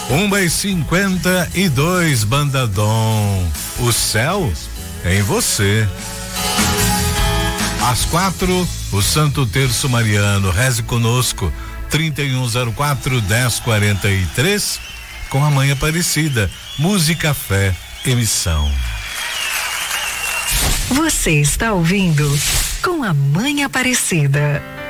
1h52, Banda Dom. O céu é em você. Às 4, o Santo Terço Mariano. Reze conosco. 3104-1043. Com a Mãe Aparecida. Música, fé, emissão. Você está ouvindo Com a Mãe Aparecida.